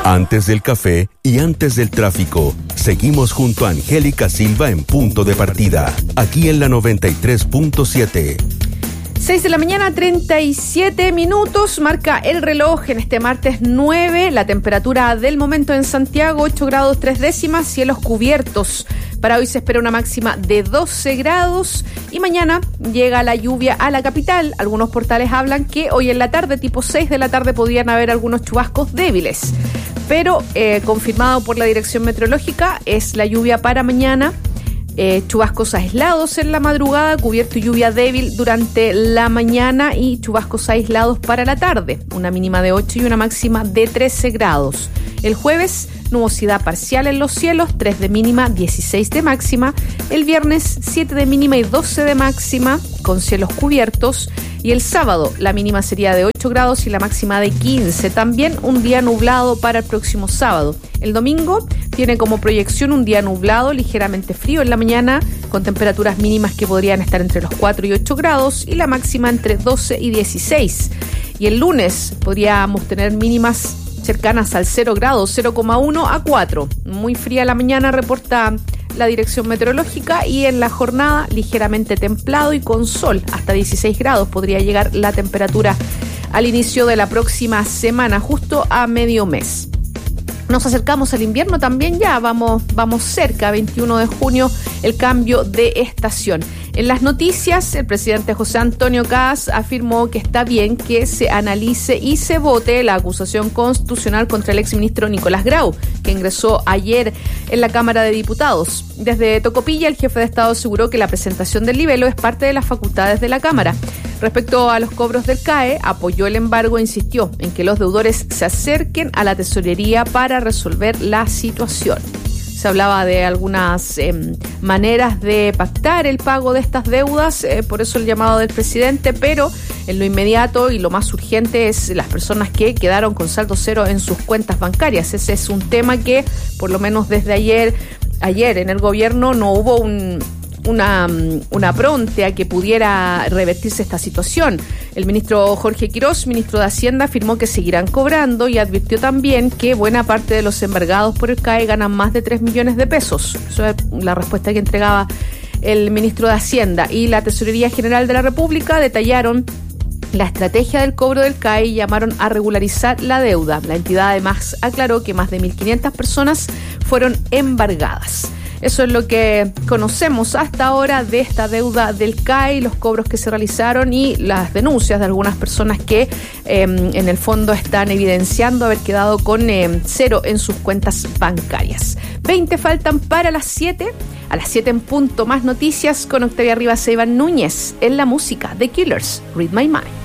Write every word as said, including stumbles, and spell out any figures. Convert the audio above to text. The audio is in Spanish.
Antes del café y antes del tráfico, seguimos junto a Angélica Silva en Punto de Partida, aquí en la noventa y tres punto siete. seis de la mañana, treinta y siete minutos, marca el reloj en este martes nueve, la temperatura del momento en Santiago, ocho grados tres décimas, cielos cubiertos. Para hoy se espera una máxima de doce grados y mañana llega la lluvia a la capital. Algunos portales hablan que hoy en la tarde, tipo seis de la tarde, podrían haber algunos chubascos débiles. Pero eh, confirmado por la Dirección Meteorológica, es la lluvia para mañana. Eh, chubascos aislados en la madrugada, cubierto y lluvia débil durante la mañana y chubascos aislados para la tarde. Una mínima de ocho y una máxima de trece grados. El jueves, nubosidad parcial en los cielos, tres de mínima, dieciséis de máxima. El viernes, siete de mínima y doce de máxima, con cielos cubiertos. Y el sábado, la mínima sería de ocho grados y la máxima de quince. También un día nublado para el próximo sábado. El domingo tiene como proyección un día nublado, ligeramente frío en la mañana, con temperaturas mínimas que podrían estar entre los cuatro y ocho grados y la máxima entre doce y dieciséis. Y el lunes podríamos tener mínimas cercanas al cero grados, cero coma uno a cuatro. Muy fría la mañana, reporta la Dirección Meteorológica, y en la jornada ligeramente templado y con sol, hasta dieciséis grados podría llegar la temperatura al inicio de la próxima semana, justo a medio mes. Nos acercamos al invierno también, ya vamos, vamos cerca, veintiuno de junio, el cambio de estación. En las noticias, el presidente José Antonio Kast afirmó que está bien que se analice y se vote la acusación constitucional contra el exministro Nicolás Grau, que ingresó ayer en la Cámara de Diputados. Desde Tocopilla, el jefe de Estado aseguró que la presentación del libelo es parte de las facultades de la Cámara. Respecto a los cobros del C A E, apoyó el embargo e insistió en que los deudores se acerquen a la tesorería para resolver la situación. Se hablaba de algunas eh, maneras de pactar el pago de estas deudas, eh, por eso el llamado del presidente, pero en lo inmediato y lo más urgente es las personas que quedaron con saldo cero en sus cuentas bancarias. Ese es un tema que, por lo menos desde ayer, ayer en el gobierno no hubo un... Una, una pronte a que pudiera revertirse esta situación. El ministro Jorge Quirós, ministro de Hacienda, afirmó que seguirán cobrando y advirtió también que buena parte de los embargados por el C A E ganan más de tres millones de pesos. Eso es la respuesta que entregaba el ministro de Hacienda. Y la Tesorería General de la República detallaron la estrategia del cobro del C A E y llamaron a regularizar la deuda. La entidad además aclaró que más de mil quinientas personas fueron embargadas. Eso es lo que conocemos hasta ahora de esta deuda del C A E y los cobros que se realizaron y las denuncias de algunas personas que eh, en el fondo están evidenciando haber quedado con eh, cero en sus cuentas bancarias. veinte faltan para las siete. A las siete en punto, más noticias con Octavia Rivas e Iván Núñez en la música The Killers, Read My Mind.